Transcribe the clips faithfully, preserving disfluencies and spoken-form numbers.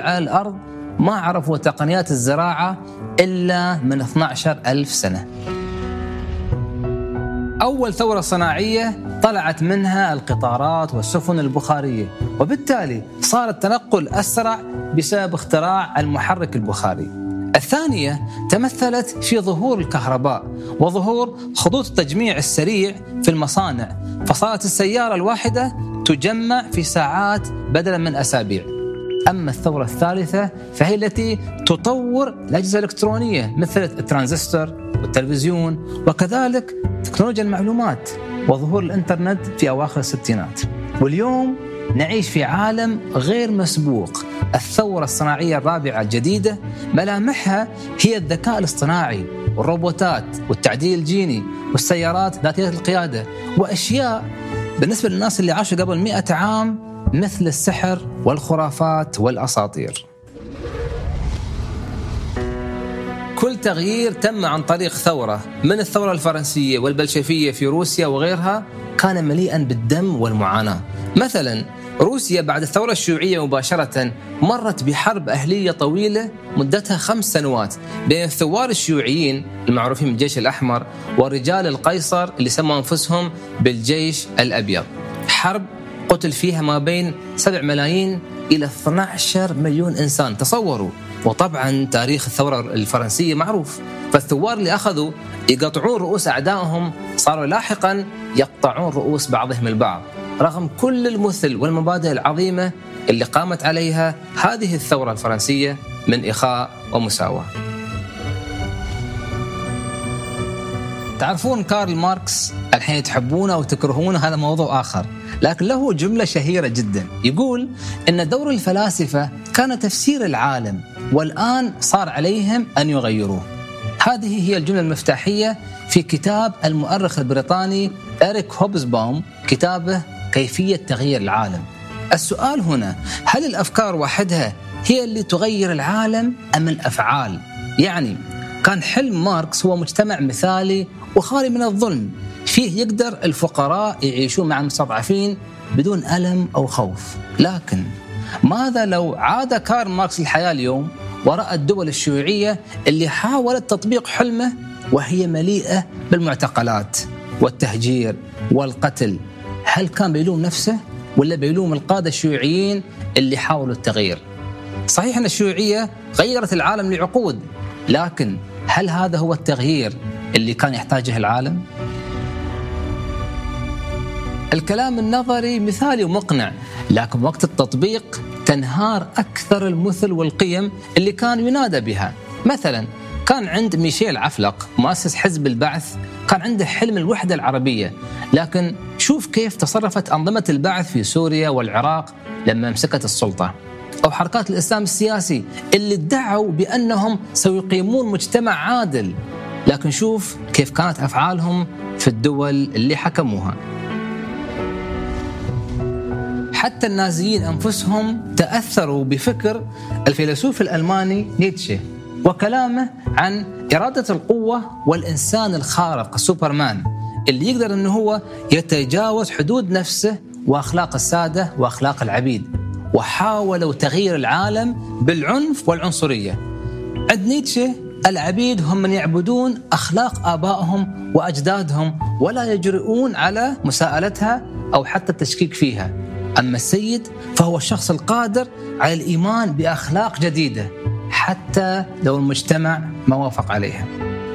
على الأرض ما عرفوا تقنيات الزراعة إلا من اثني عشر ألف سنة. أول ثورة صناعية طلعت منها القطارات والسفن البخارية، وبالتالي صار التنقل أسرع بسبب اختراع المحرك البخاري. الثانية تمثلت في ظهور الكهرباء وظهور خطوط التجميع السريع في المصانع، فصارت السيارة الواحدة تجمع في ساعات بدلا من أسابيع. أما الثورة الثالثة فهي التي تطور الأجهزة الإلكترونية مثل الترانزستور والتلفزيون، وكذلك تكنولوجيا المعلومات وظهور الإنترنت في أواخر الستينات. واليوم نعيش في عالم غير مسبوق. الثورة الصناعية الرابعة الجديدة ملامحها هي الذكاء الاصطناعي والروبوتات والتعديل الجيني والسيارات ذاتية القيادة، وأشياء بالنسبة للناس اللي عاشوا قبل مئة عام مثل السحر والخرافات والأساطير. كل تغيير تم عن طريق ثورة، من الثورة الفرنسية والبلشفية في روسيا وغيرها، كان مليئا بالدم والمعاناة. مثلا روسيا بعد الثورة الشيوعية مباشرة مرت بحرب أهلية طويلة مدتها خمس سنوات بين الثوار الشيوعيين المعروفين بالجيش الأحمر والرجال القيصر اللي سموا أنفسهم بالجيش الأبيض. حرب قتل فيها ما بين سبع ملايين إلى اثني عشر مليون إنسان، تصوروا. وطبعا تاريخ الثورة الفرنسية معروف، فالثوار اللي أخذوا يقطعون رؤوس أعدائهم صاروا لاحقا يقطعون رؤوس بعضهم البعض، رغم كل المثل والمبادئ العظيمة اللي قامت عليها هذه الثورة الفرنسية من إخاء ومساواة. تعرفون كارل ماركس الحين تحبونه وتكرهونه، هذا موضوع آخر، لكن له جملة شهيرة جدا يقول إن دور الفلاسفة كان تفسير العالم، والآن صار عليهم أن يغيروه. هذه هي الجملة المفتاحية في كتاب المؤرخ البريطاني إريك هوبسباوم، كتابه كيفية تغيير العالم. السؤال هنا، هل الأفكار وحدها هي اللي تغير العالم أم الأفعال؟ يعني كان حلم ماركس هو مجتمع مثالي وخالي من الظلم، فيه يقدر الفقراء يعيشون مع المستضعفين بدون ألم أو خوف. لكن ماذا لو عاد كارل ماركس الحياة اليوم ورأى الدول الشيوعية اللي حاولت تطبيق حلمه وهي مليئة بالمعتقلات والتهجير والقتل؟ هل كان بيلوم نفسه ولا بيلوم القادة الشيوعيين اللي حاولوا التغيير؟ صحيح أن الشيوعية غيرت العالم لعقود، لكن هل هذا هو التغيير اللي كان يحتاجه العالم؟ الكلام النظري مثالي ومقنع، لكن وقت التطبيق تنهار أكثر المثل والقيم اللي كان ينادى بها. مثلا كان عند ميشيل عفلق مؤسس حزب البعث، كان عنده حلم الوحدة العربية، لكن شوف كيف تصرفت أنظمة البعث في سوريا والعراق لما مسكت السلطة، أو حركات الإسلام السياسي اللي ادعوا بأنهم سيقيمون مجتمع عادل، لكن شوف كيف كانت أفعالهم في الدول اللي حكموها. حتى النازيين أنفسهم تأثروا بفكر الفيلسوف الألماني نيتشه وكلامه عن إرادة القوة والإنسان الخارق السوبرمان اللي يقدر أنه هو يتجاوز حدود نفسه وأخلاق السادة وأخلاق العبيد، وحاولوا تغيير العالم بالعنف والعنصرية. عند نيتشه العبيد هم من يعبدون أخلاق آبائهم وأجدادهم ولا يجرؤون على مساءلتها أو حتى التشكيك فيها، أما السيد فهو الشخص القادر على الإيمان بأخلاق جديدة حتى لو المجتمع ما وافق عليها.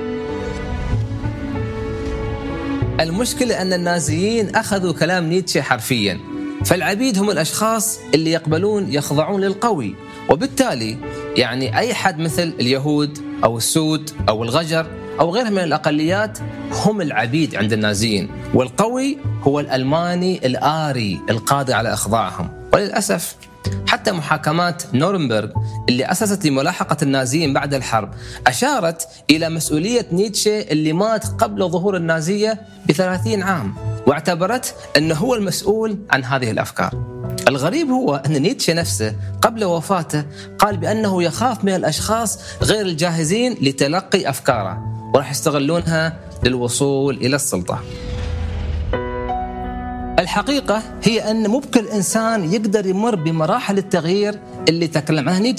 المشكلة أن النازيين أخذوا كلام نيتشه حرفياً، فالعبيد هم الأشخاص اللي يقبلون يخضعون للقوي، وبالتالي يعني أي حد مثل اليهود أو السود أو الغجر أو غيرهم من الأقليات هم العبيد عند النازيين، والقوي هو الألماني الآري القادر على إخضاعهم. وللأسف حتى محاكمات نورنبرغ اللي أسست لملاحقة النازيين بعد الحرب أشارت إلى مسؤولية نيتشه اللي مات قبل ظهور النازية بثلاثين عام، واعتبرت أنه هو المسؤول عن هذه الأفكار. الغريب هو أن نيتشه نفسه قبل وفاته قال بأنه يخاف من الأشخاص غير الجاهزين لتلقي أفكاره وراح يستغلونها للوصول إلى السلطة. الحقيقة هي أن مو بكل إنسان يقدر يمر بمراحل التغيير اللي تكلم عنها نيتشه.